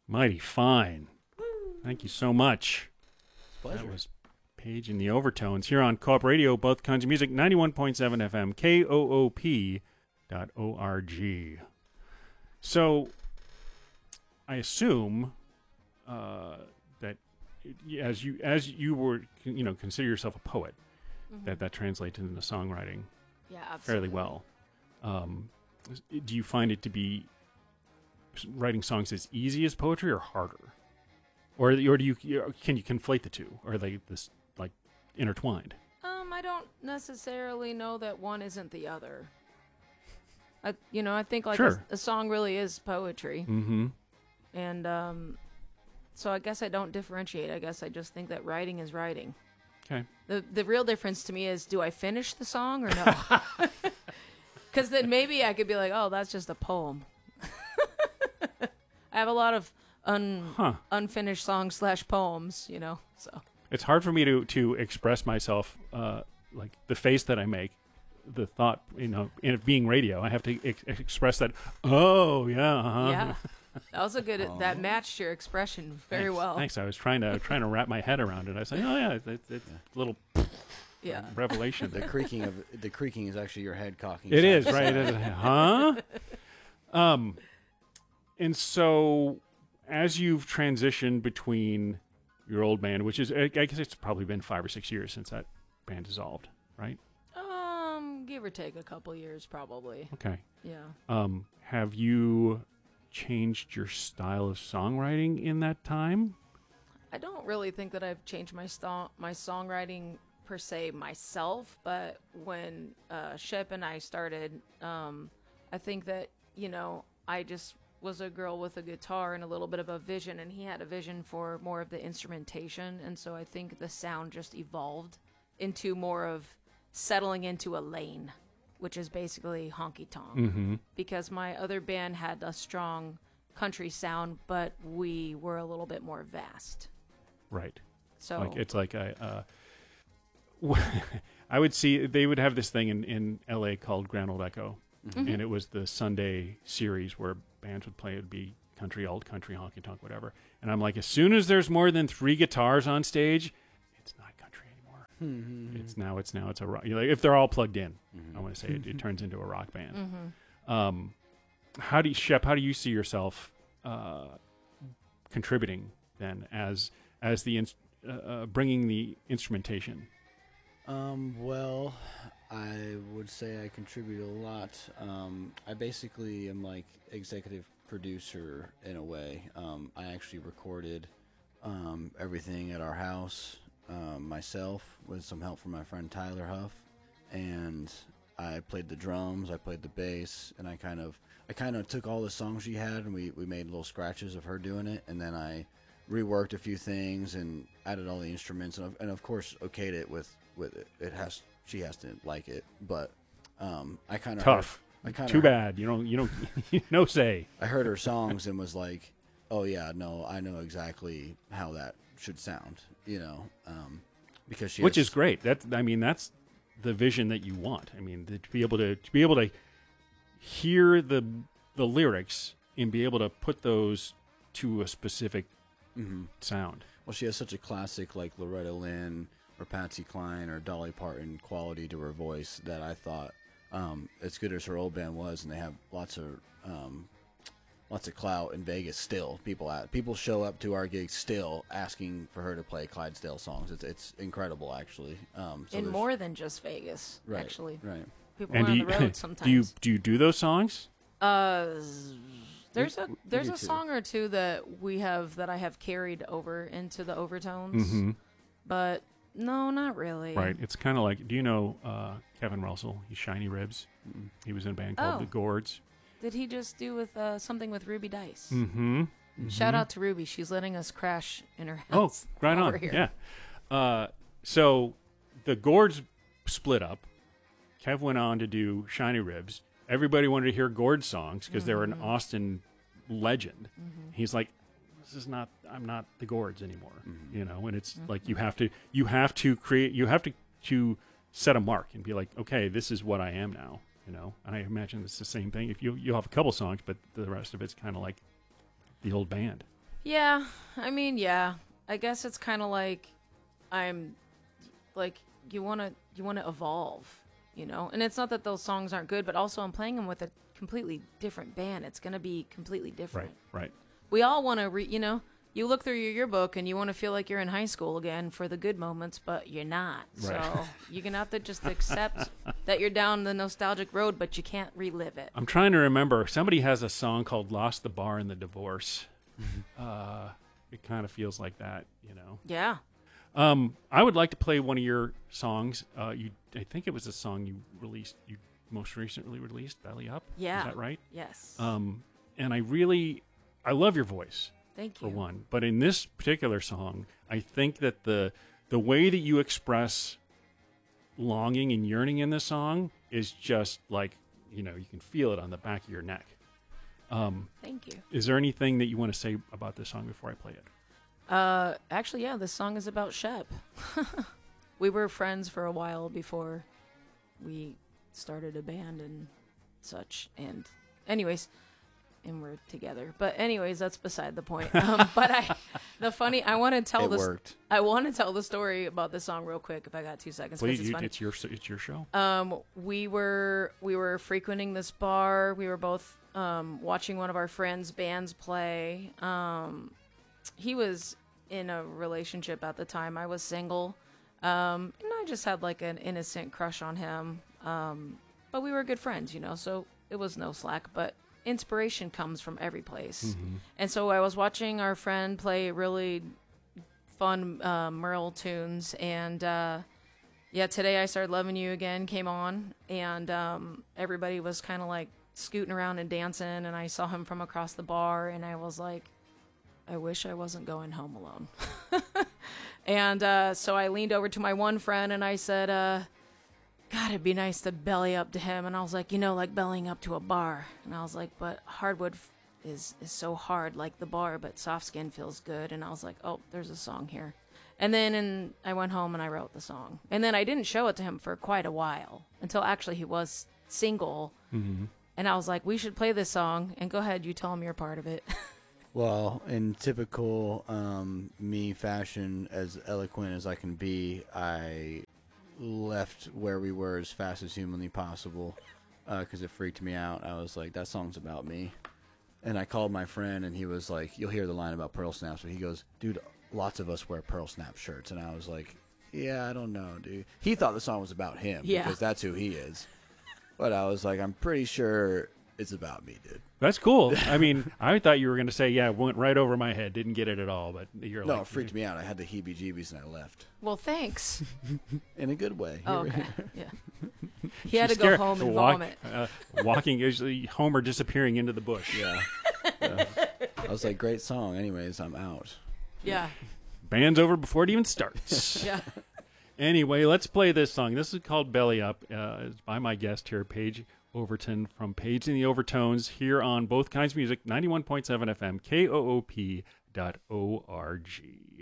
Mighty fine. Thank you so much. Pleasure. That was Page in the Overtones here on Co-op Radio, both kinds of music, 91.7 FM, KOOP.org. So, I assume that as you were, consider yourself a poet, that translates into songwriting fairly well. Do you find it to be writing songs as easy as poetry or harder? Or can you conflate the two? Or are they this like intertwined? I don't necessarily know that one isn't the other. I think like Sure. a song really is poetry. Mm-hmm. And so I guess I don't differentiate. I guess I just think that writing is writing. Okay. The real difference to me is, do I finish the song or no? Because then maybe I could be like, oh, that's just a poem. I have a lot of unfinished songs / poems, so. It's hard for me to express myself, like the face that I make, the thought, in it being radio. I have to express that. Oh yeah, uh-huh. Yeah, that was a good. That matched your expression very well. Thanks. I was trying to wrap my head around it. I was like, oh yeah, it's a little revelation. The creaking is actually your head cocking. It is right. Huh? And so, as you've transitioned between your old band, which is, I guess it's probably been 5 or 6 years since that band dissolved, right? Give or take a couple years, probably. Okay. Yeah. Have you changed your style of songwriting in that time? I don't really think that I've changed my songwriting per se myself, but when Shep and I started, I think that, I just was a girl with a guitar and a little bit of a vision, and he had a vision for more of the instrumentation, and so I think the sound just evolved into more of settling into a lane, which is basically honky-tonk. Mm-hmm. Because my other band had a strong country sound, but we were a little bit more vast. Right. So it's like I would see they would have this thing in LA called Grand Old Echo, and it was the Sunday series where bands would play. It would be country, old country, honky tonk, whatever. And I'm like, as soon as there's more than 3 guitars on stage, it's not country anymore. Mm-hmm. It's now it's a rock. Like, if they're all plugged in, I want to say it turns into a rock band. How do you see yourself contributing then as the bringing the instrumentation? Well, I would say I contribute a lot. I basically am like executive producer in a way. I actually recorded everything at our house myself with some help from my friend Tyler Huff, and I played the drums, I played the bass, and I kind of took all the songs she had and we made little scratches of her doing it, and then I reworked a few things and added all the instruments and of course okayed it with it. She has to like it, but I kind of tough. Too bad you don't no say. I heard her songs and was like, oh yeah, no, I know exactly how that should sound, because which is great. That's the vision that you want. I mean, to be able to hear the lyrics and be able to put those to a specific sound. Well, she has such a classic like Loretta Lynn or Patsy Cline or Dolly Parton quality to her voice that I thought, as good as her old band was, and they have lots of clout in Vegas still. People show up to our gigs still asking for her to play Clydesdale songs. It's incredible, actually. in more than just Vegas, right, actually. Right. People are on the road sometimes. Do you do those songs? There's a song or two that I have carried over into the overtones, but no, not really. Right. It's kind of like, do you know Kevin Russell? He's Shiny Ribs. He was in a band called The Gourds. Did he just do with something with Ruby Dice? Shout out to Ruby. She's letting us crash in her Oh, house. right on. Here. Yeah. So the Gourds split up. Kev went on to do Shiny Ribs. Everybody wanted to hear Gord songs because they were an Austin legend. He's like, I'm not the Gourds anymore, and it's like you have to set a mark and be like, okay, this is what I am now, and I imagine it's the same thing. If you'll have a couple songs, but the rest of it's kind of like the old band. Yeah, I mean, yeah. I guess it's kind of like I'm like you want to evolve, you know? And it's not that those songs aren't good, but also I'm playing them with a completely different band. It's going to be completely different. Right. We all want to you know, you look through your yearbook and you want to feel like you're in high school again for the good moments, but you're not. Right. So you're going to have to just accept that you're down the nostalgic road, but you can't relive it. I'm trying to remember. Somebody has a song called "Lost the Bar in the Divorce." It kind of feels like that, you know. Yeah. I would like to play one of your songs. I think it was a song you most recently released, "Belly Up." Yeah. Is that right? Yes. And I love your voice. Thank For you. one, but in this particular song, I think that the way that you express longing and yearning in the song is just like, you know, you can feel it on the back of your neck. Thank you. Is there anything that you want to say about this song before I play it? Actually, yeah, this song is about Shep. We were friends for a while before we started a band and such. And anyways, and we're together. But anyways, that's beside the point. But I want to tell It this. worked. I want to tell the story about this song real quick if I got 2 seconds. 'Cause Please, it's funny. it's your show. We were frequenting this bar. We were both watching one of our friends' bands play. He was in a relationship at the time. I was single, and I just had like an innocent crush on him. But we were good friends, you know, so it was no slack. But inspiration comes from every place. And so I was watching our friend play really fun Merle tunes, and yeah, Today I Started Loving You Again came on, and everybody was kind of like scooting around and dancing, and I saw him from across the bar, and I was like, I wish I wasn't going home alone. And so I leaned over to my one friend and I said, God, it'd be nice to belly up to him. And I was like, you know, like bellying up to a bar. And I was like, but hardwood is so hard like the bar, but soft skin feels good. And I was like, oh, there's a song here. And then I went home and I wrote the song. And then I didn't show it to him for quite a while until actually he was single. And I was like, we should play this song. And go ahead, you tell him you're part of it. Well, in typical me fashion, as eloquent as I can be, I left where we were as fast as humanly possible because it freaked me out. I was like, that song's about me. And I called my friend, and he was like, you'll hear the line about pearl snaps, but he goes, dude, lots of us wear pearl snap shirts. And I was like, yeah, I don't know, dude. He thought the song was about him because that's who he is. But I was like, I'm pretty sure it's about me, dude. That's cool. I mean, I thought you were going to say, yeah, it went right over my head. Didn't get it at all. But you're No, like, it freaked me out. I had the heebie-jeebies, and I left. Well, thanks. In a good way. Oh, okay. Yeah. He had to she's go scared home to and walk- vomit. walking, usually Homer disappearing into the bush. Yeah. I was like, great song. Anyways, I'm out. Yeah. Band's over before it even starts. Yeah. Anyway, let's play this song. This is called Belly Up. It's by my guest here, Paige Overton from Paige and the Overtones, here on Both Kinds of Music, 91.7 FM, KOOP.org.